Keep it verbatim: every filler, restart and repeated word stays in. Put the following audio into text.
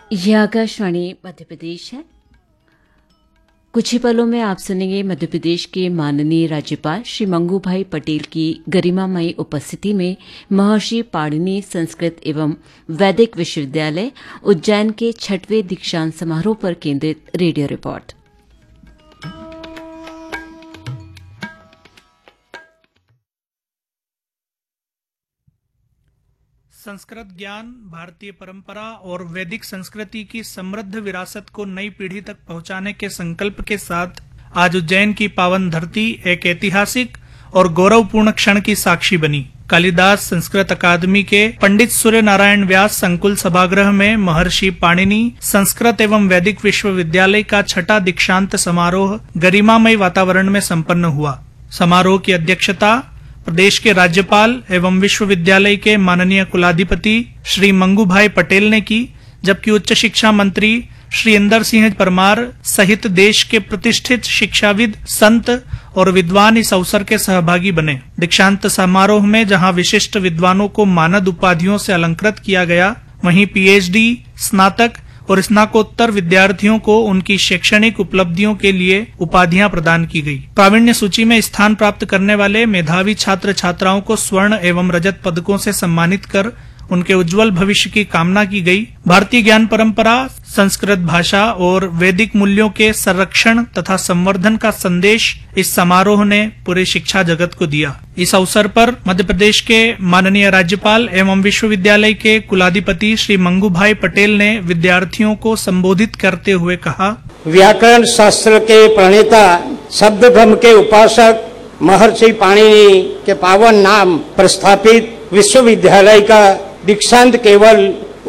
यह आकाशवाणी मध्य प्रदेश है। कुछ ही पलों में आप सुनेंगे मध्य प्रदेश के माननीय राज्यपाल श्री मंगू भाई पटेल की गरिमामयी उपस्थिति में महर्षि पाणिनि संस्कृत एवं वैदिक विश्वविद्यालय उज्जैन के छठवें दीक्षांत समारोह पर केंद्रित रेडियो रिपोर्ट। संस्कृत ज्ञान भारतीय परंपरा और वैदिक संस्कृति की समृद्ध विरासत को नई पीढ़ी तक पहुंचाने के संकल्प के साथ आज उज्जैन की पावन धरती एक ऐतिहासिक और गौरवपूर्ण क्षण की साक्षी बनी। कालिदास संस्कृत अकादमी के पंडित सूर्य नारायण व्यास संकुल सभागृह में महर्षि पाणिनि संस्कृत एवं वैदिक विश्वविद्यालय का छठा दीक्षांत समारोह गरिमामय वातावरण में संपन्न हुआ। समारोह की अध्यक्षता प्रदेश के राज्यपाल एवं विश्वविद्यालय के माननीय कुलाधिपति श्री मंगू भाई पटेल ने की, जबकि उच्च शिक्षा मंत्री श्री इंदर सिंह परमार सहित देश के प्रतिष्ठित शिक्षाविद, संत और विद्वान इस अवसर के सहभागी बने। दीक्षांत समारोह में जहां विशिष्ट विद्वानों को मानद उपाधियों से अलंकृत किया गया, वहीं पीएचडी, स्नातक और स्नातकोत्तर विद्यार्थियों को उनकी शैक्षणिक उपलब्धियों के लिए उपाधियां प्रदान की गई। प्रावीण्य सूची में स्थान प्राप्त करने वाले मेधावी छात्र छात्राओं को स्वर्ण एवं रजत पदकों से सम्मानित कर उनके उज्जवल भविष्य की कामना की गई। भारतीय ज्ञान परंपरा, संस्कृत भाषा और वैदिक मूल्यों के संरक्षण तथा संवर्धन का संदेश इस समारोह ने पूरे शिक्षा जगत को दिया। इस अवसर पर मध्य प्रदेश के माननीय राज्यपाल एवं विश्वविद्यालय के कुलाधिपति श्री मंगू भाई पटेल ने विद्यार्थियों को संबोधित करते हुए कहा, व्याकरण शास्त्र के प्रणेता, शब्द ब्रह्म के उपासक महर्षि पाणिनि के पावन नाम प्रस्थापित विश्वविद्यालय का दीक्षांत केवल